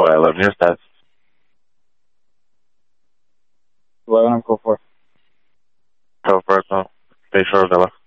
what, 11 years past. 11 on code 4. Code 4, no. Bayshore Villa.